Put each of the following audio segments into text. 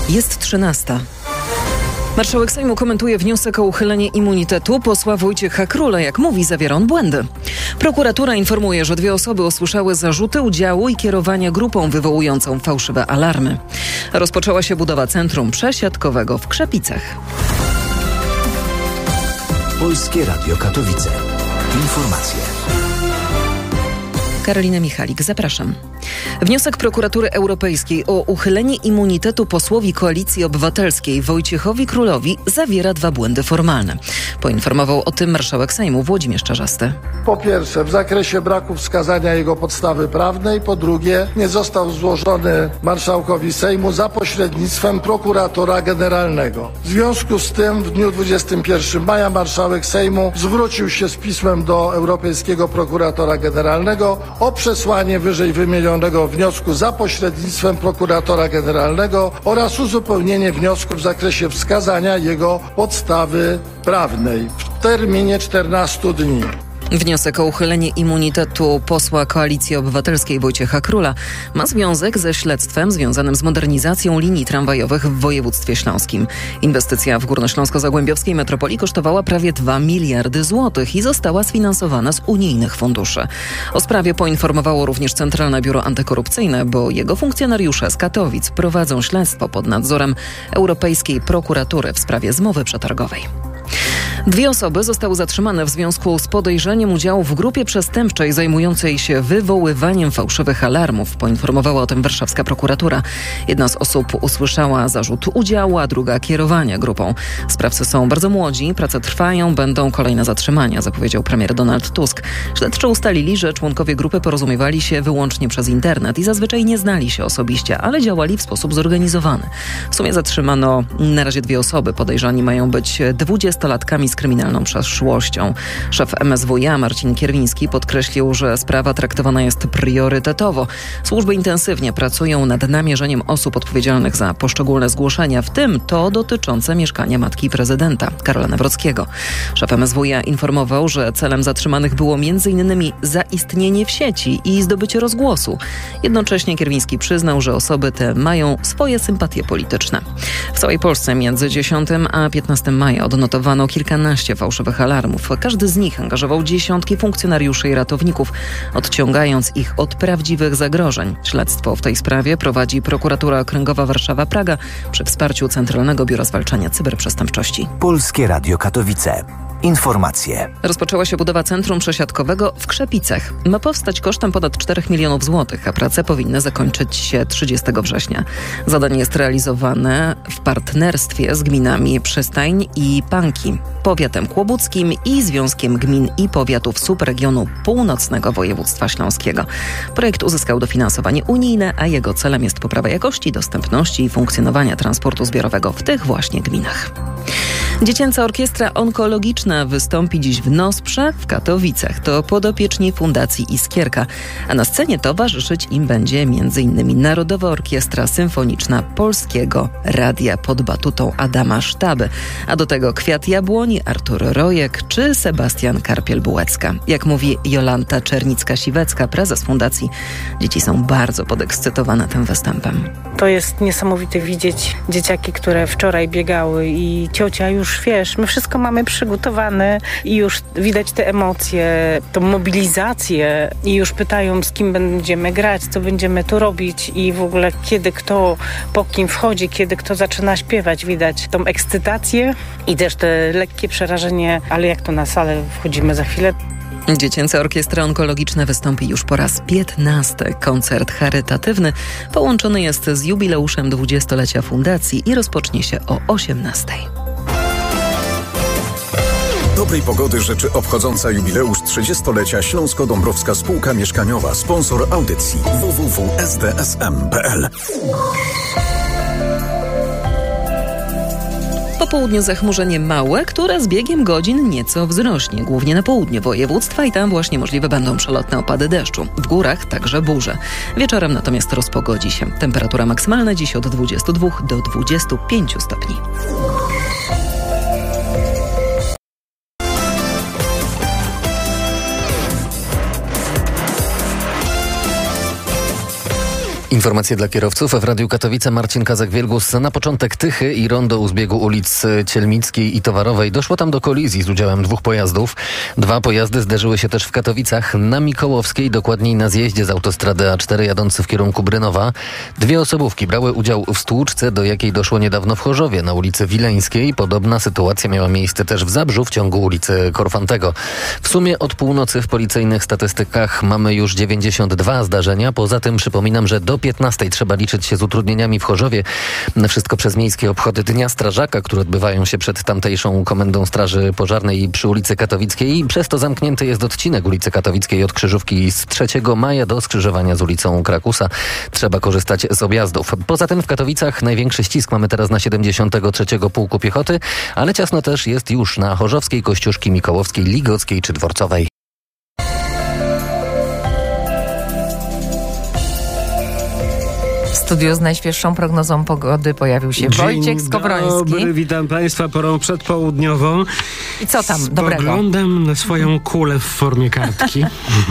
Jest 13. Marszałek Sejmu komentuje wniosek o uchylenie immunitetu posła Wojciecha Króla. Jak mówi, zawiera on błędy. Prokuratura informuje, że 2 osoby usłyszały zarzuty udziału i kierowania grupą wywołującą fałszywe alarmy. Rozpoczęła się budowa centrum przesiadkowego w Krzepicach. Polskie Radio Katowice. Informacje. Karolina Michalik, zapraszam. Wniosek Prokuratury Europejskiej o uchylenie immunitetu posłowi Koalicji Obywatelskiej Wojciechowi Królowi zawiera 2 błędy formalne. Poinformował o tym marszałek Sejmu Włodzimierz Czarzasty. Po pierwsze, w zakresie braku wskazania jego podstawy prawnej. Po drugie, nie został złożony marszałkowi Sejmu za pośrednictwem prokuratora generalnego. W związku z tym w dniu 21 maja marszałek Sejmu zwrócił się z pismem do europejskiego prokuratora generalnego o przesłanie wyżej wymienionego wniosku za pośrednictwem prokuratora generalnego oraz uzupełnienie wniosku w zakresie wskazania jego podstawy prawnej w terminie 14 dni. Wniosek o uchylenie immunitetu posła Koalicji Obywatelskiej Wojciecha Króla ma związek ze śledztwem związanym z modernizacją linii tramwajowych w województwie śląskim. Inwestycja w górnośląsko-zagłębiowskiej metropolii kosztowała prawie 2 miliardy złotych i została sfinansowana z unijnych funduszy. O sprawie poinformowało również Centralne Biuro Antykorupcyjne, bo jego funkcjonariusze z Katowic prowadzą śledztwo pod nadzorem Europejskiej Prokuratury w sprawie zmowy przetargowej. 2 osoby zostały zatrzymane w związku z podejrzeniem udziału w grupie przestępczej zajmującej się wywoływaniem fałszywych alarmów. Poinformowała o tym warszawska prokuratura. Jedna z osób usłyszała zarzut udziału, a druga kierowania grupą. Sprawcy są bardzo młodzi, prace trwają, będą kolejne zatrzymania, zapowiedział premier Donald Tusk. Śledczy ustalili, że członkowie grupy porozumiewali się wyłącznie przez internet i zazwyczaj nie znali się osobiście, ale działali w sposób zorganizowany. W sumie zatrzymano na razie 2 osoby. Podejrzani mają być 20-latkami z kryminalną przeszłością. Szef MSWiA Marcin Kierwiński podkreślił, że sprawa traktowana jest priorytetowo. Służby intensywnie pracują nad namierzeniem osób odpowiedzialnych za poszczególne zgłoszenia, w tym to dotyczące mieszkania matki prezydenta, Karola Nawrockiego. Szef MSWiA informował, że celem zatrzymanych było m.in. zaistnienie w sieci i zdobycie rozgłosu. Jednocześnie Kierwiński przyznał, że osoby te mają swoje sympatie polityczne. W całej Polsce między 10 a 15 maja odnotowano kilkanaście fałszywych alarmów. Każdy z nich angażował dziesiątki funkcjonariuszy i ratowników, odciągając ich od prawdziwych zagrożeń. Śledztwo w tej sprawie prowadzi Prokuratura Okręgowa Warszawa-Praga przy wsparciu Centralnego Biura Zwalczania Cyberprzestępczości. Polskie Radio Katowice. Informacje. Rozpoczęła się budowa centrum przesiadkowego w Krzepicach. Ma powstać kosztem ponad 4 milionów złotych, a prace powinny zakończyć się 30 września. Zadanie jest realizowane w partnerstwie z gminami Przystań i Panki, powiatem kłobuckim i Związkiem Gmin i Powiatów Subregionu Północnego Województwa Śląskiego. Projekt uzyskał dofinansowanie unijne, a jego celem jest poprawa jakości, dostępności i funkcjonowania transportu zbiorowego w tych właśnie gminach. Dziecięca Orkiestra Onkologiczna wystąpi dziś w Nosprze w Katowicach. To podopieczni Fundacji Iskierka, a na scenie towarzyszyć im będzie m.in. Narodowa Orkiestra Symfoniczna Polskiego Radia pod batutą Adama Sztaby, a do tego Kwiat Jabłoni, Artur Rojek czy Sebastian Karpiel-Bułecka. Jak mówi Jolanta Czernicka-Siwecka, prezes fundacji, dzieci są bardzo podekscytowane tym występem. To jest niesamowite widzieć dzieciaki, które wczoraj biegały i ciocia już wiesz, my wszystko mamy przygotowane i już widać te emocje, tą mobilizację i już pytają, z kim będziemy grać, co będziemy tu robić i w ogóle kiedy kto po kim wchodzi, kiedy kto zaczyna śpiewać. Widać tą ekscytację i też te lekkie przerażenie, ale jak to na salę wchodzimy za chwilę. Dziecięca Orkiestra Onkologiczna wystąpi już po raz 15. Koncert charytatywny połączony jest z jubileuszem 20-lecia fundacji i rozpocznie się o 18:00. Dobrej pogody życzy obchodząca jubileusz 30-lecia Śląsko-Dąbrowska Spółka Mieszkaniowa, sponsor audycji www.sdsm.pl. Po południu zachmurzenie małe, które z biegiem godzin nieco wzrośnie, głównie na południu województwa i tam właśnie możliwe będą przelotne opady deszczu. W górach także burze. Wieczorem natomiast rozpogodzi się. Temperatura maksymalna dziś od 22 do 25 stopni. Informacje dla kierowców w Radiu Katowice. Marcin Kazak-Wielgus. Na początek Tychy i rondo u zbiegu ulic Cielmickiej i Towarowej. Doszło tam do kolizji z udziałem 2 pojazdów. 2 pojazdy zderzyły się też w Katowicach na Mikołowskiej, dokładniej na zjeździe z autostrady A4 jadący w kierunku Brynowa. 2 osobówki brały udział w stłuczce, do jakiej doszło niedawno w Chorzowie na ulicy Wileńskiej. Podobna sytuacja miała miejsce też w Zabrzu w ciągu ulicy Korfantego. W sumie od północy w policyjnych statystykach mamy już 92 zdarzenia. Poza tym przypominam, że do 15 trzeba liczyć się z utrudnieniami w Chorzowie. Wszystko przez miejskie obchody Dnia Strażaka, które odbywają się przed tamtejszą Komendą Straży Pożarnej przy ulicy Katowickiej. Przez to zamknięty jest odcinek ulicy Katowickiej od Krzyżówki z 3 maja do skrzyżowania z ulicą Krakusa. Trzeba korzystać z objazdów. Poza tym w Katowicach największy ścisk mamy teraz na 73. Pułku Piechoty, ale ciasno też jest już na Chorzowskiej, Kościuszki, Mikołowskiej, Ligockiej czy Dworcowej. W studiu z najświeższą prognozą pogody pojawił się Wojciech Skowroński. Dobry, witam Państwa porą przedpołudniową. I co tam dobrego? Spoglądam na swoją kulę w formie kartki.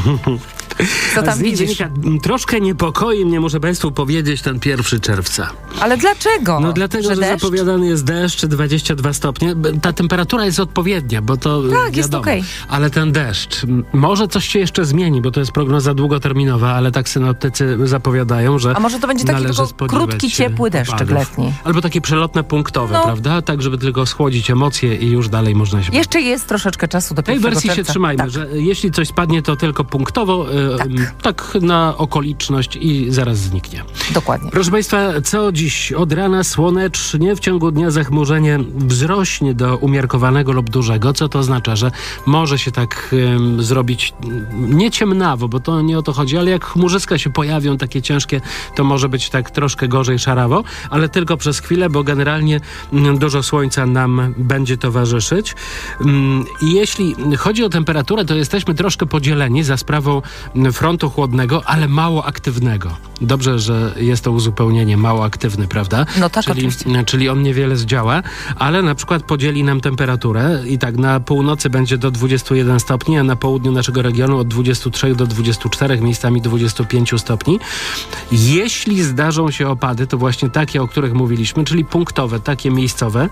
Co tam widzisz? Troszkę niepokoi mnie, muszę Państwu powiedzieć, ten 1 czerwca. Ale dlaczego? No dlatego, że zapowiadany jest deszcz, 22 stopnie. Ta temperatura jest odpowiednia, bo to tak, jest okej. Ale ten deszcz, może coś się jeszcze zmieni, bo to jest prognoza długoterminowa, ale tak synoptycy zapowiadają, że a może to będzie taki tylko krótki, ciepły deszczyk letni. Albo takie przelotne, punktowe, prawda? Tak, żeby tylko schłodzić emocje i już dalej można się... Jeszcze jest troszeczkę czasu do 1 czerwca. W tej wersji się trzymajmy, że jeśli coś spadnie, to tylko punktowo, tak na okoliczność i zaraz zniknie. Dokładnie. Proszę Państwa, co dziś? Od rana słonecznie, w ciągu dnia zachmurzenie wzrośnie do umiarkowanego lub dużego, co to oznacza, że może się tak zrobić nie ciemnawo, bo to nie o to chodzi, ale jak chmurzyska się pojawią takie ciężkie, to może być tak troszkę gorzej szarawo, ale tylko przez chwilę, bo generalnie dużo słońca nam będzie towarzyszyć. I jeśli chodzi o temperaturę, to jesteśmy troszkę podzieleni za sprawą frontu chłodnego, ale mało aktywnego. Dobrze, że jest to uzupełnienie mało aktywny, prawda? No tak, oczywiście. Czyli on niewiele zdziała, ale na przykład podzieli nam temperaturę i tak na północy będzie do 21 stopni, a na południu naszego regionu od 23 do 24, miejscami 25 stopni. Jeśli zdarzą się opady, to właśnie takie, o których mówiliśmy, czyli punktowe, takie miejscowe.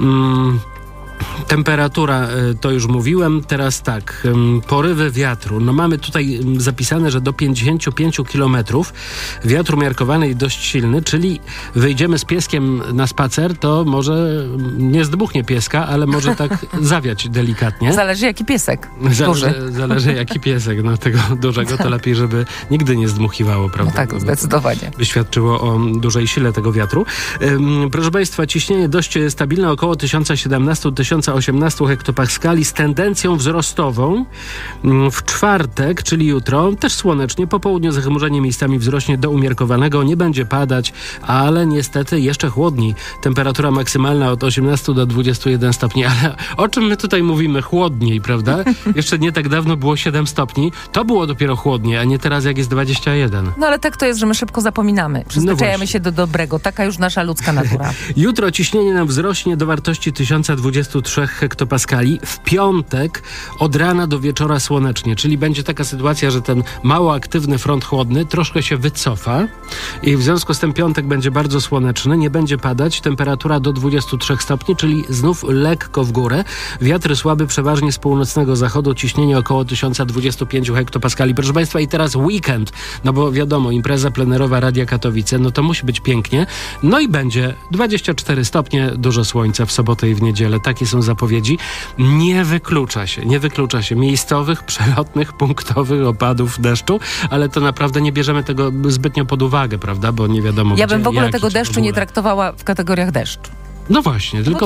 Temperatura, to już mówiłem, teraz tak, porywy wiatru. No mamy tutaj zapisane, że do 55 km wiatr umiarkowany i dość silny, czyli wyjdziemy z pieskiem na spacer, to może nie zdmuchnie pieska, ale może tak zawiać delikatnie. Zależy jaki piesek. Zależy jaki piesek. No tego dużego to lepiej, żeby nigdy nie zdmuchiwało, prawda? No tak, zdecydowanie. By świadczyło o dużej sile tego wiatru. Proszę Państwa, ciśnienie dość stabilne, około 1017-1018 hektopaskali z tendencją wzrostową. W czwartek, czyli jutro, też słonecznie, po południu zachmurzenie miejscami wzrośnie do umiarkowanego, nie będzie padać, ale niestety jeszcze chłodniej. Temperatura maksymalna od 18 do 21 stopni, ale o czym my tutaj mówimy? Chłodniej, prawda? Jeszcze nie tak dawno było 7 stopni. To było dopiero chłodniej, a nie teraz jak jest 21. No ale tak to jest, że my szybko zapominamy. Przyzwyczajamy się do dobrego. Taka już nasza ludzka natura. Jutro ciśnienie nam wzrośnie do wartości 1023 hektopaskali. W piątek od rana do wieczora słonecznie, czyli będzie taka sytuacja, że ten mało aktywny front chłodny troszkę się wycofa i w związku z tym piątek będzie bardzo słoneczny, nie będzie padać, temperatura do 23 stopni, czyli znów lekko w górę. Wiatry słaby przeważnie z północnego zachodu, ciśnienie około 1025 hektopaskali. Proszę Państwa, i teraz weekend, no bo wiadomo, impreza plenerowa Radia Katowice, no to musi być pięknie. No i będzie 24 stopnie, dużo słońca w sobotę i w niedzielę. Takie są zapowiedzi. Nie wyklucza się miejscowych, przelotnych, punktowych opadów deszczu, ale to naprawdę nie bierzemy tego zbytnio pod uwagę, prawda? Bo nie wiadomo, ja bym w ogóle tego deszczu nie traktowała w kategoriach deszczu. No właśnie, tylko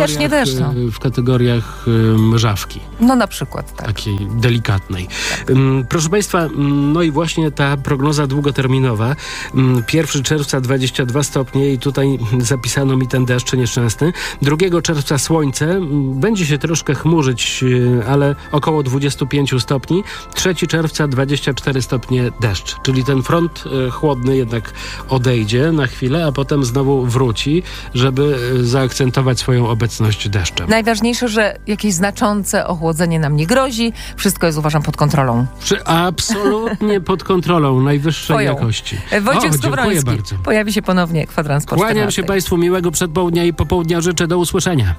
w kategoriach mrzawki. No na przykład, tak. Takiej delikatnej. Tak. Proszę Państwa, no i właśnie ta prognoza długoterminowa. 1 czerwca 22 stopnie i tutaj zapisano mi ten deszcz nieszczęsny. 2 czerwca słońce, będzie się troszkę chmurzyć, ale około 25 stopni. 3 czerwca 24 stopnie deszcz, czyli ten front chłodny jednak odejdzie na chwilę, a potem znowu wróci, żeby zaakcentować swoją obecność deszczem. Najważniejsze, że jakieś znaczące ochłodzenie nam nie grozi. Wszystko jest, uważam, pod kontrolą. Absolutnie pod kontrolą najwyższej jakości. Wojciech Skowroński bardzo. Pojawi się ponownie kwadrans po 14. Kłaniam się Państwu, miłego przedpołudnia i popołudnia życzę. Do usłyszenia.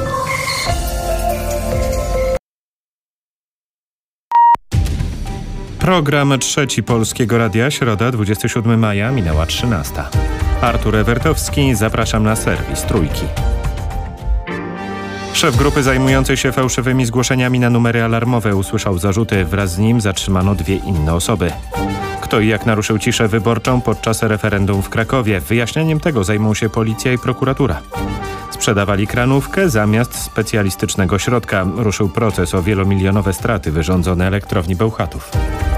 Program Trzeci Polskiego Radia, środa 27 maja, minęła 13. Artur Ewertowski, zapraszam na serwis Trójki. Szef grupy zajmującej się fałszywymi zgłoszeniami na numery alarmowe usłyszał zarzuty. Wraz z nim zatrzymano 2 inne osoby. Kto i jak naruszył ciszę wyborczą podczas referendum w Krakowie? Wyjaśnianiem tego zajmą się policja i prokuratura. Sprzedawali kranówkę zamiast specjalistycznego środka. Ruszył proces o wielomilionowe straty wyrządzone elektrowni Bełchatów.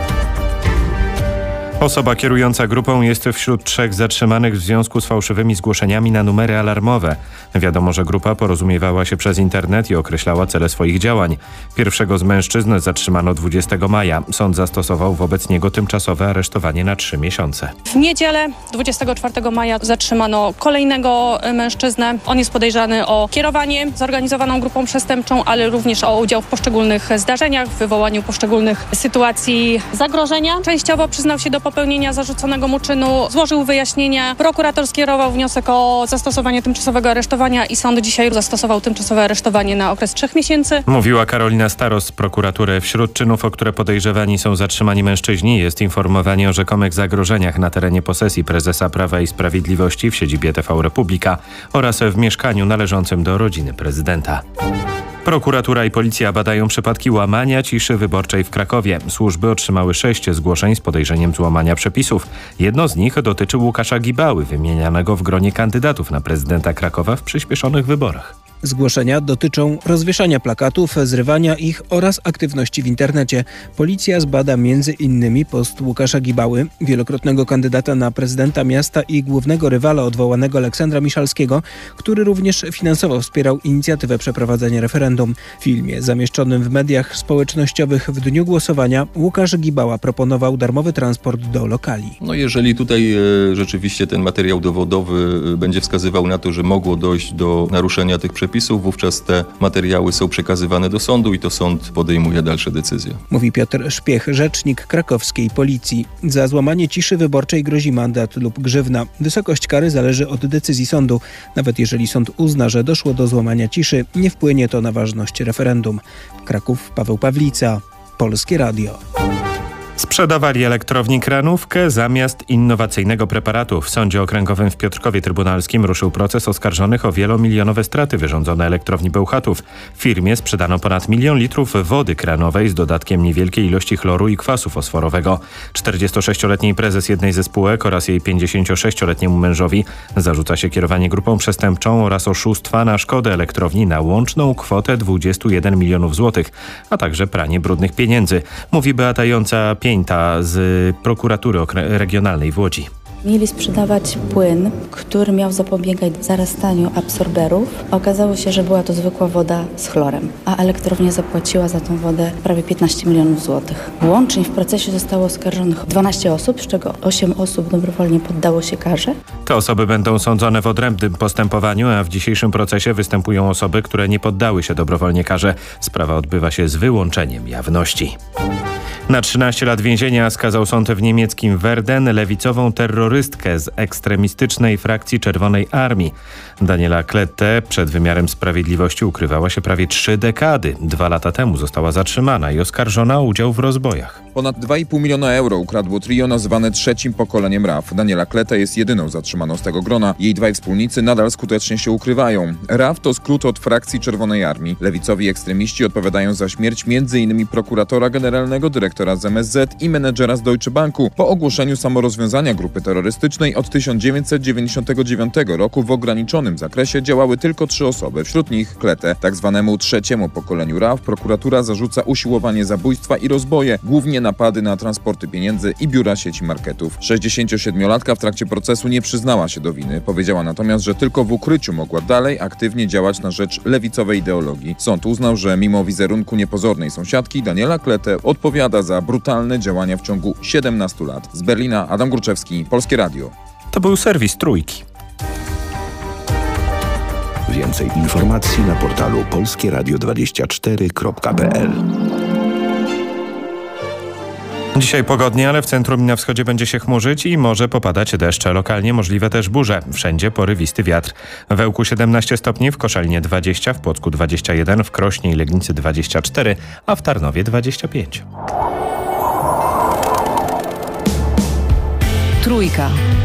Osoba kierująca grupą jest wśród 3 zatrzymanych w związku z fałszywymi zgłoszeniami na numery alarmowe. Wiadomo, że grupa porozumiewała się przez internet i określała cele swoich działań. Pierwszego z mężczyzn zatrzymano 20 maja. Sąd zastosował wobec niego tymczasowe aresztowanie na 3 miesiące. W niedzielę 24 maja zatrzymano kolejnego mężczyznę. On jest podejrzany o kierowanie zorganizowaną grupą przestępczą, ale również o udział w poszczególnych zdarzeniach, w wywołaniu poszczególnych sytuacji zagrożenia. Częściowo przyznał się do popełnienia zarzuconego mu czynu, złożył wyjaśnienia. Prokurator skierował wniosek o zastosowanie tymczasowego aresztowania i sąd dzisiaj zastosował tymczasowe aresztowanie na okres 3 miesięcy. Mówiła Karolina Staros z prokuratury. Wśród czynów, o które podejrzewani są zatrzymani mężczyźni, jest informowanie o rzekomych zagrożeniach na terenie posesji prezesa Prawa i Sprawiedliwości w siedzibie TV Republika oraz w mieszkaniu należącym do rodziny prezydenta. Prokuratura i policja badają przypadki łamania ciszy wyborczej w Krakowie. Służby otrzymały 6 zgłoszeń z podejrzeniem złamania przepisów. Jedno z nich dotyczy Łukasza Gibały, wymienianego w gronie kandydatów na prezydenta Krakowa w przyspieszonych wyborach. Zgłoszenia dotyczą rozwieszania plakatów, zrywania ich oraz aktywności w internecie. Policja zbada m.in. post Łukasza Gibały, wielokrotnego kandydata na prezydenta miasta i głównego rywala odwołanego Aleksandra Miszalskiego, który również finansowo wspierał inicjatywę przeprowadzenia referendum. W filmie zamieszczonym w mediach społecznościowych w dniu głosowania Łukasz Gibała proponował darmowy transport do lokali. Jeżeli tutaj rzeczywiście ten materiał dowodowy będzie wskazywał na to, że mogło dojść do naruszenia tych przepisów, wówczas te materiały są przekazywane do sądu i to sąd podejmuje dalsze decyzje. Mówi Piotr Szpiech, rzecznik krakowskiej policji. Za złamanie ciszy wyborczej grozi mandat lub grzywna. Wysokość kary zależy od decyzji sądu. Nawet jeżeli sąd uzna, że doszło do złamania ciszy, nie wpłynie to na ważność referendum. Kraków, Paweł Pawlica, Polskie Radio. Sprzedawali elektrowni kranówkę zamiast innowacyjnego preparatu. W Sądzie Okręgowym w Piotrkowie Trybunalskim ruszył proces oskarżonych o wielomilionowe straty wyrządzone elektrowni Bełchatów. Firmie sprzedano ponad 1 000 000 litrów wody kranowej z dodatkiem niewielkiej ilości chloru i kwasu fosforowego. 46-letniej prezes jednej ze spółek oraz jej 56-letniemu mężowi zarzuca się kierowanie grupą przestępczą oraz oszustwa na szkodę elektrowni na łączną kwotę 21 milionów złotych, a także pranie brudnych pieniędzy. Mówi Beata Jąca-Pięta z prokuratury regionalnej w Łodzi. Mieli sprzedawać płyn, który miał zapobiegać zarastaniu absorberów. Okazało się, że była to zwykła woda z chlorem, a elektrownia zapłaciła za tą wodę prawie 15 milionów złotych. Łącznie w procesie zostało oskarżonych 12 osób, z czego 8 osób dobrowolnie poddało się karze. Te osoby będą sądzone w odrębnym postępowaniu, a w dzisiejszym procesie występują osoby, które nie poddały się dobrowolnie karze. Sprawa odbywa się z wyłączeniem jawności. Na 13 lat więzienia skazał sąd w niemieckim Werden lewicową terrorystkę z ekstremistycznej frakcji Czerwonej Armii. Daniela Klette przed wymiarem sprawiedliwości ukrywała się prawie 3 dekady. 2 lata temu została zatrzymana i oskarżona o udział w rozbojach. Ponad 2,5 miliona euro ukradło trio nazwane trzecim pokoleniem RAF. Daniela Klette jest jedyną zatrzymaną z tego grona. Jej 2 wspólnicy nadal skutecznie się ukrywają. RAF to skrót od frakcji Czerwonej Armii. Lewicowi ekstremiści odpowiadają za śmierć m.in. prokuratora generalnego, dyrektora z MSZ i menedżera z Deutsche Banku. Po ogłoszeniu samorozwiązania grupy terrorystycznej od 1999 roku w ograniczonym zakresie działały tylko 3 osoby. Wśród nich Klette. Tak zwanemu trzeciemu pokoleniu RAF prokuratura zarzuca usiłowanie zabójstwa i rozboje, głównie napady na transporty pieniędzy i biura sieci marketów. 67-latka w trakcie procesu nie przyznała się do winy. Powiedziała natomiast, że tylko w ukryciu mogła dalej aktywnie działać na rzecz lewicowej ideologii. Sąd uznał, że mimo wizerunku niepozornej sąsiadki, Daniela Klette odpowiada za brutalne działania w ciągu 17 lat. Z Berlina Adam Górczewski, Polskie Radio. To był serwis Trójki. Więcej informacji na portalu polskieradio24.pl. Dzisiaj pogodnie, ale w centrum i na wschodzie będzie się chmurzyć i może popadać deszcze. Lokalnie możliwe też burze. Wszędzie porywisty wiatr. W Ełku 17 stopni, w Koszalinie 20, w Płocku 21, w Krośnie i Legnicy 24, a w Tarnowie 25. Trójka.